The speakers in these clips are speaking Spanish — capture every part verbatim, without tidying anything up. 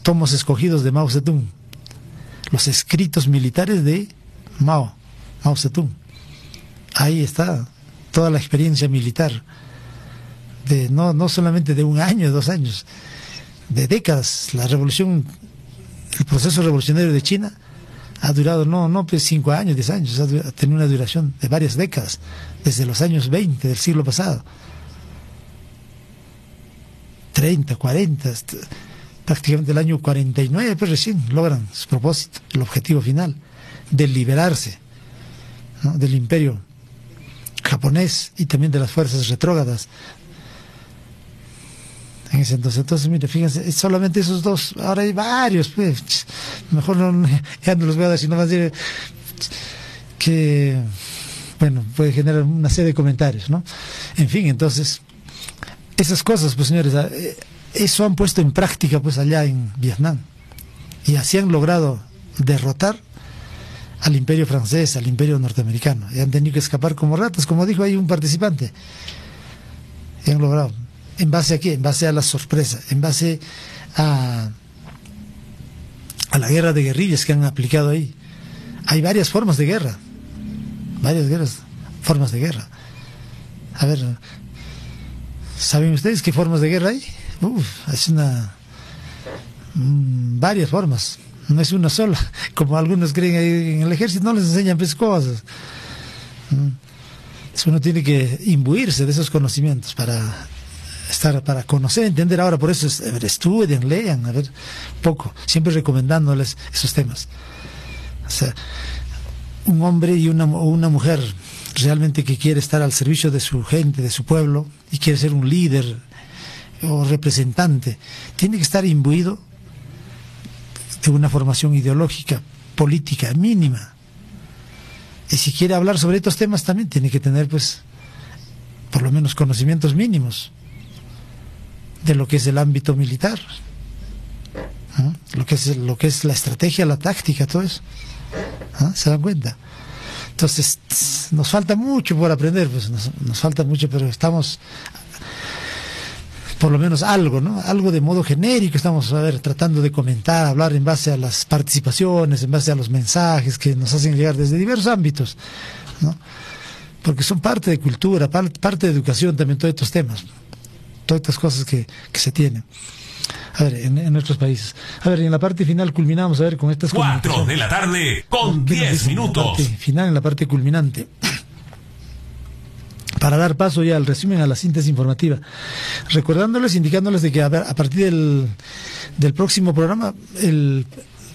tomos escogidos de Mao Zedong, los escritos militares de Mao, Mao Zedong. Ahí está toda la experiencia militar, de no, no solamente de un año, dos años, de décadas. La revolución, el proceso revolucionario de China ha durado no, no pues cinco años, diez años, ha tenido una duración de varias décadas, desde los años veinte del siglo pasado, treinta, cuarenta, prácticamente el año cuarenta y nueve, pues recién logran su propósito, el objetivo final, de liberarse, ¿no?, del imperio japonés y también de las fuerzas retrógradas en ese entonces. Entonces, mire, fíjense, solamente esos dos, ahora hay varios, pues, mejor no, ya no los voy a dar, sino más decir que, bueno, puede generar una serie de comentarios, ¿no? En fin, entonces, esas cosas, pues señores, eso han puesto en práctica pues allá en Vietnam, y así han logrado derrotar al imperio francés, al imperio norteamericano, y han tenido que escapar como ratas, como dijo ahí un participante, y han logrado, ¿en base a qué? En base a la sorpresa, en base a, a la guerra de guerrillas que han aplicado ahí. Hay varias formas de guerra, varias guerras, formas de guerra. A ver, ¿saben ustedes qué formas de guerra hay? Uf, es una... Mmm, varias formas, no es una sola, como algunos creen ahí en el ejército, no les enseñan pues cosas. Entonces uno tiene que imbuirse de esos conocimientos para estar, para conocer, entender. Ahora por eso es, a ver, estudien, lean, a ver, poco, siempre recomendándoles esos temas. O sea, un hombre y una, o una mujer realmente que quiere estar al servicio de su gente, de su pueblo, y quiere ser un líder o representante, tiene que estar imbuido de una formación ideológica, política mínima. Y si quiere hablar sobre estos temas también tiene que tener pues por lo menos conocimientos mínimos de lo que es el ámbito militar, ¿no?, lo que es lo que es la estrategia, la táctica, todo eso, ¿no? ¿Se dan cuenta? Entonces nos falta mucho por aprender, pues nos, nos falta mucho, pero estamos por lo menos algo, ¿no? Algo de modo genérico estamos, a ver, tratando de comentar, hablar en base a las participaciones, en base a los mensajes que nos hacen llegar desde diversos ámbitos, ¿no? Porque son parte de cultura, parte de educación también, todos estos temas, todas estas cosas que, que se tienen. A ver, en, en nuestros países. A ver, en la parte final culminamos, a ver, con estas cuatro de la tarde con diez minutos. En la final, en la parte culminante. Para dar paso ya al resumen, a la síntesis informativa, recordándoles, indicándoles de que a, ver, a partir del, del próximo programa, el,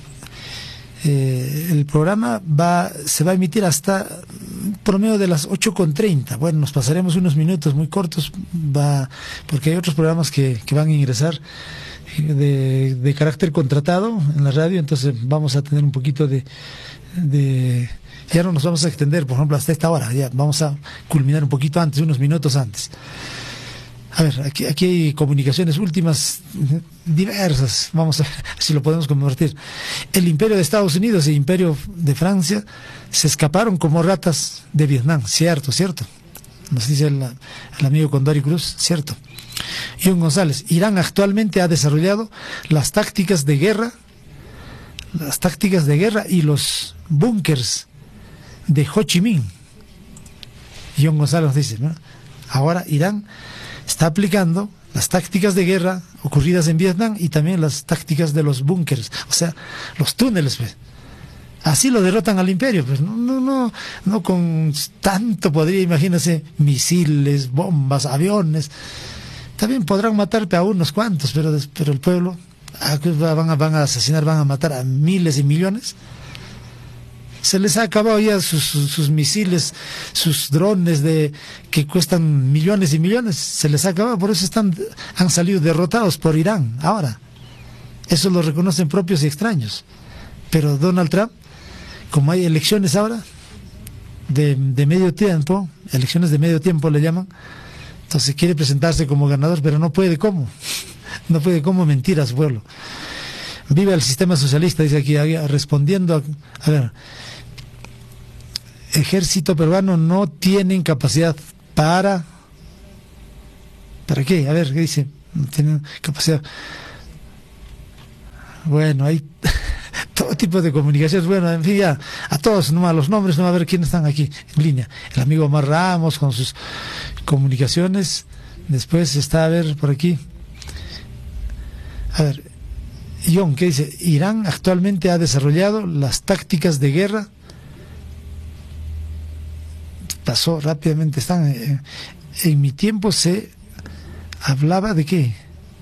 eh, el programa va se va a emitir hasta promedio de las ocho con treinta. Bueno, nos pasaremos unos minutos muy cortos, va porque hay otros programas que, que van a ingresar de, de carácter contratado en la radio, entonces vamos a tener un poquito de... de ya no nos vamos a extender, por ejemplo, hasta esta hora, ya vamos a culminar un poquito antes, unos minutos antes. A ver, aquí, aquí hay comunicaciones últimas diversas, vamos a ver si lo podemos compartir. El imperio de Estados Unidos y el imperio de Francia se escaparon como ratas de Vietnam, cierto, cierto. Nos dice el, el amigo Condori Cruz, cierto. John González, Irán actualmente ha desarrollado las tácticas de guerra, las tácticas de guerra y los búnkers de Ho Chi Minh. John González nos dice, ¿no?, ahora Irán está aplicando las tácticas de guerra ocurridas en Vietnam y también las tácticas de los búnkers, o sea, los túneles, pues. Así lo derrotan al imperio, pues no, no, no, no con tanto podría, imagínense, misiles, bombas, aviones. También podrán matar a unos cuantos, pero, pero el pueblo van a, van a asesinar, van a matar a miles y millones. Se les ha acabado ya sus, sus, sus misiles, sus drones de que cuestan millones y millones, se les ha acabado, por eso están, han salido derrotados por Irán ahora. Eso lo reconocen propios y extraños. Pero Donald Trump, como hay elecciones ahora de, de medio tiempo, elecciones de medio tiempo le llaman, entonces quiere presentarse como ganador, pero no puede. ¿Cómo? No puede cómo mentir a su pueblo. Viva el sistema socialista, dice aquí, respondiendo a, a ver, ejército peruano no tienen capacidad para... ¿Para qué? A ver, ¿qué dice? No tienen capacidad... Bueno, hay todo tipo de comunicaciones. Bueno, en fin, ya a todos, no a los nombres, no a ver quiénes están aquí en línea. El amigo Omar Ramos con sus comunicaciones. Después está, a ver, por aquí. A ver, John, ¿qué dice? Irán actualmente ha desarrollado las tácticas de guerra. Pasó rápidamente, están. En, en mi tiempo se hablaba de qué.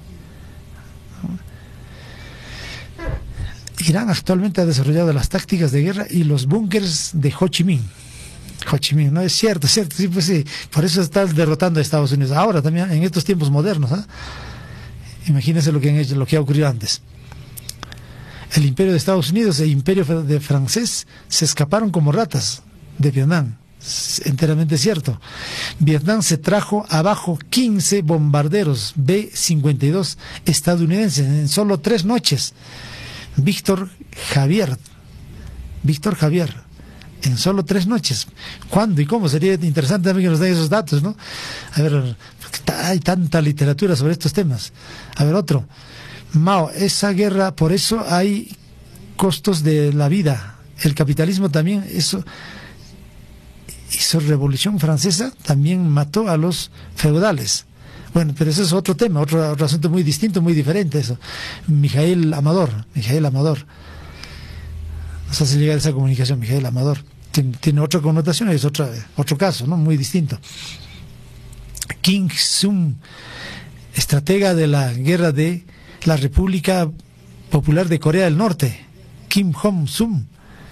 Irán actualmente ha desarrollado las tácticas de guerra y los búnkers de Ho Chi Minh. Ho Chi Minh, no es cierto, es cierto, sí, pues sí, por eso está derrotando a Estados Unidos. Ahora también, en estos tiempos modernos, ¿eh? Imagínense lo que han hecho, lo que ha ocurrido antes. El imperio de Estados Unidos e el imperio de francés se escaparon como ratas de Vietnam. Es enteramente cierto. Vietnam se trajo abajo quince bombarderos B cincuenta y dos estadounidenses en solo tres noches. Víctor Javier, Víctor Javier, en solo tres noches. ¿Cuándo y cómo? Sería interesante también que nos den esos datos, ¿no? A ver, hay tanta literatura sobre estos temas. A ver, otro. Mao, esa guerra, por eso hay costos de la vida. El capitalismo también, eso hizo Revolución Francesa, también mató a los feudales. Bueno, pero eso es otro tema, otro, otro asunto muy distinto, muy diferente eso. Mijael Amador, Mijael Amador. Nos hace llegar esa comunicación, Mijael Amador. Tiene, tiene otra connotación, es otra, otro caso, ¿no? Muy distinto. Kim Sum, estratega de la guerra de la República Popular de Corea del Norte. Kim Jong-sum.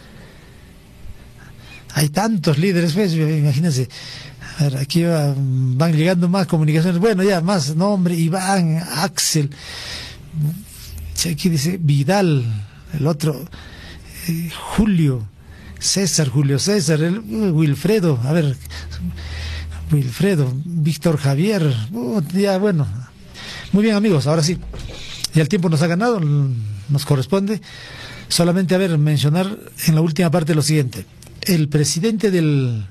Hay tantos líderes, pues, imagínense. A ver, aquí va, van llegando más comunicaciones. Bueno, ya más nombre, Iván, Axel. Aquí dice Vidal, el otro, eh, Julio, César, Julio César, el, uh, Wilfredo, a ver, Wilfredo, Víctor Javier. Uh, ya, bueno. Muy bien, amigos, ahora sí. Ya el tiempo nos ha ganado, nos corresponde solamente, a ver, mencionar en la última parte lo siguiente. El presidente del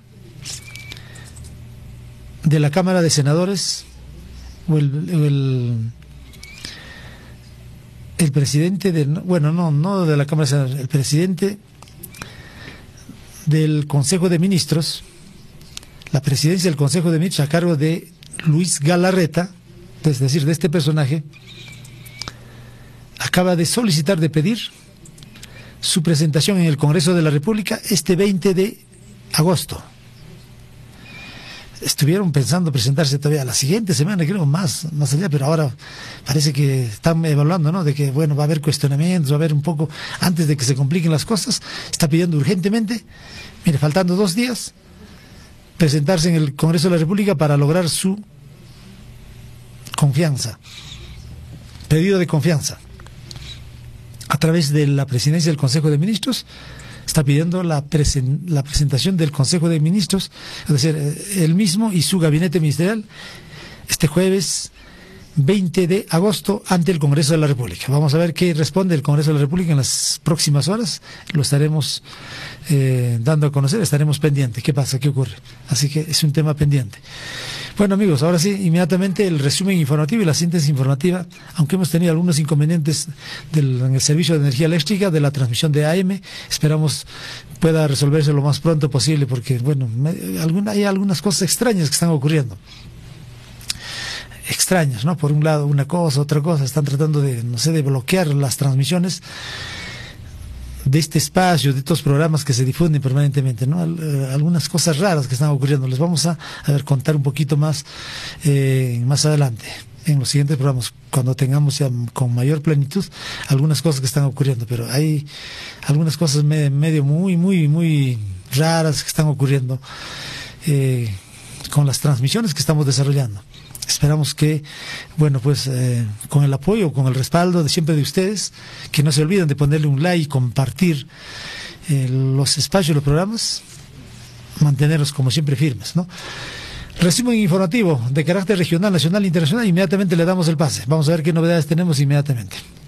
de la Cámara de Senadores, o el, el, el presidente de, bueno, no, no de la Cámara de Senadores, el presidente del Consejo de Ministros, la presidencia del Consejo de Ministros a cargo de Luis Galarreta, es decir, de este personaje, acaba de solicitar, de pedir su presentación en el Congreso de la República este veinte de agosto. Estuvieron pensando presentarse todavía la siguiente semana, creo, más, más allá, pero ahora parece que están evaluando, ¿no? De que, bueno, va a haber cuestionamientos, va a haber un poco, antes de que se compliquen las cosas, está pidiendo urgentemente, mire, faltando dos días, presentarse en el Congreso de la República para lograr su confianza, pedido de confianza. A través de la presidencia del Consejo de Ministros, está pidiendo la, presen la presentación del Consejo de Ministros, es decir, él mismo y su gabinete ministerial, este jueves veinte de agosto ante el Congreso de la República. Vamos a ver qué responde el Congreso de la República en las próximas horas. Lo estaremos eh, dando a conocer, estaremos pendientes. ¿Qué pasa? ¿Qué ocurre? Así que es un tema pendiente. Bueno, amigos, ahora sí, inmediatamente el resumen informativo y la síntesis informativa, aunque hemos tenido algunos inconvenientes del, en el servicio de energía eléctrica, de la transmisión de A M, esperamos pueda resolverse lo más pronto posible, porque, bueno, me, alguna, hay algunas cosas extrañas que están ocurriendo. Extrañas, ¿no? Por un lado una cosa, otra cosa, están tratando de, no sé, de bloquear las transmisiones de este espacio, de estos programas que se difunden permanentemente, ¿no? Algunas cosas raras que están ocurriendo. Les vamos a, a ver, contar un poquito más eh, más adelante, en los siguientes programas, cuando tengamos ya con mayor plenitud algunas cosas que están ocurriendo. Pero hay algunas cosas me, medio muy, muy, muy raras que están ocurriendo eh, con las transmisiones que estamos desarrollando. Esperamos que, bueno, pues eh, con el apoyo, con el respaldo de siempre de ustedes, que no se olviden de ponerle un like, compartir eh, los espacios, los programas, mantenerlos como siempre firmes, ¿no? Resumen informativo de carácter regional, nacional e internacional, inmediatamente le damos el pase. Vamos a ver qué novedades tenemos inmediatamente.